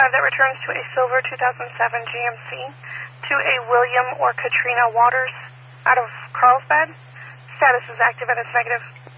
that returns to a silver 2007 GMC to a William or Katrina Waters out of Carlsbad. Status is active and it's negative.